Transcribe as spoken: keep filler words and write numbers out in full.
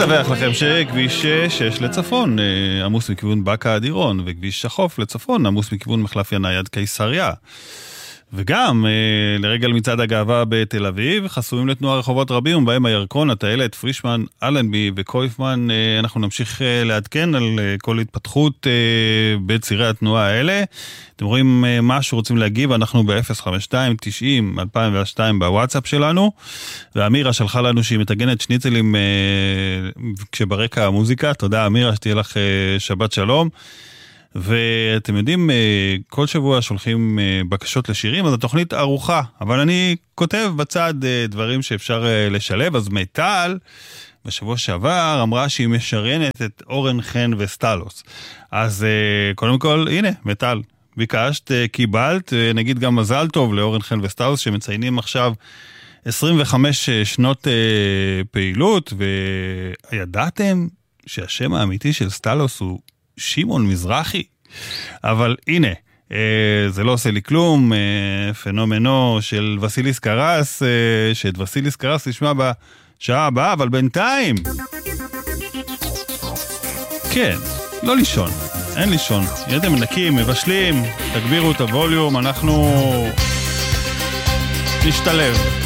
לדווח לכם שכביש שש לצפון עמוס מכיוון בקה אדירון, וכביש שחוף לצפון עמוס מכיוון מחלף ינאי עד קיסריה. וגם לרגל מצעד הגאווה בתל אביב חסומים לתנועה רחובות רבים, ובהם הירקון, הטיילת, פרישמן, אלנבי וקויפמן. אנחנו נמשיך לעדכן על כל התפתחות בצירי התנועה האלה. אתם רואים משהו, רוצים להגיב, אנחנו ב-אפס חמש שתיים תשעים אלפיים ושתיים בוואטסאפ שלנו, ואמירה שלחה לנו שהיא מתגנת שניצלים כשברקע המוזיקה. תודה אמירה, שתהיה לך שבת שלום. ואתם יודעים, כל שבוע שולחים בקשות לשירים, אז התוכנית ארוכה, אבל אני כותב בצד דברים שאפשר לשלב. אז מיטל בשבוע שעבר אמרה שהיא משריינת את אורן חן וסטלוס. אז קודם כל, הנה, מיטל, ביקשת, קיבלת, נגיד גם מזל טוב לאורן חן וסטלוס שמציינים עכשיו עשרים וחמש שנות פעילות. וידעתם שהשם האמיתי של סטלוס הוא שמעון מזרחי? אבל הנה, זה לא עושה לי כלום, פנומנו של וסיליס קרס, שאת וסיליס קרס נשמע בשעה הבאה, אבל בינתיים כן, לא לישון, אין לישון, ידעים נקים, מבשלים, תגבירו את הווליום, אנחנו נשתלב.